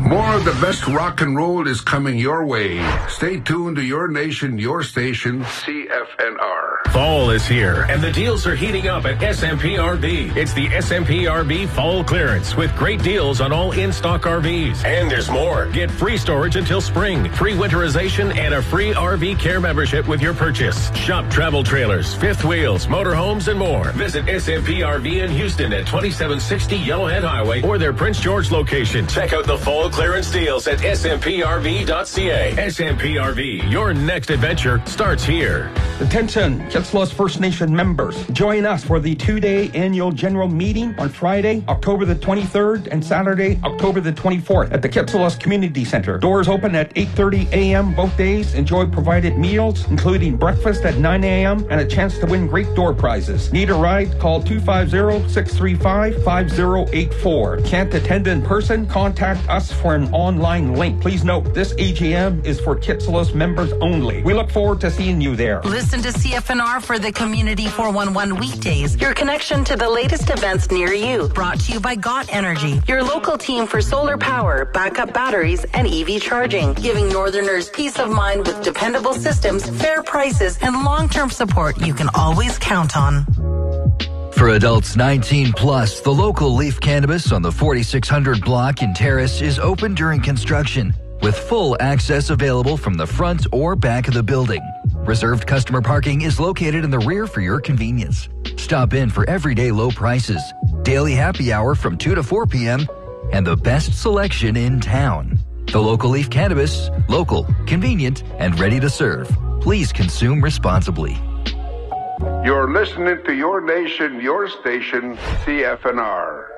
More of the best rock and roll is coming your way. Stay tuned to your nation, your station, CFNR. Fall is here, and the deals are heating up at SMPRV. It's the SMPRV Fall Clearance with great deals on all in-stock RVs. And there's more. Get free storage until spring, free winterization, and a free RV care membership with your purchase. Shop travel trailers, fifth wheels, motorhomes, and more. Visit SMPRV in Houston at 2760 Yellowhead Highway or their Prince George location. Check out the fall clearance deals at smprv.ca. SMPRV, your next adventure starts here. Attention, Kitsilos First Nation members. Join us for the two-day annual general meeting on Friday, October the 23rd and Saturday, October the 24th at the Kitsilos Community Center. Doors open at 8:30 a.m. both days. Enjoy provided meals, including breakfast at 9 a.m. and a chance to win great door prizes. Need a ride? Call 250-635-5084. Can't attend in person? Contact us for an online link. Please note, this AGM is for Kitsilos members only. We look forward to seeing you there. Listen to CFNR for the Community 411 weekdays, your connection to the latest events near you. Brought to you by GOT Energy, your local team for solar power, backup batteries, and EV charging, giving Northerners peace of mind with dependable systems, fair prices, and long-term support you can always count on. For adults 19 plus, the local Leaf Cannabis on the 4600 block in Terrace is open during construction, with full access available from the front or back of the building. Reserved customer parking is located in the rear for your convenience. Stop in for everyday low prices, daily happy hour from 2 to 4 p.m., and the best selection in town. The local Leaf Cannabis, local, convenient, and ready to serve. Please consume responsibly. You're listening to your nation, your station, CFNR.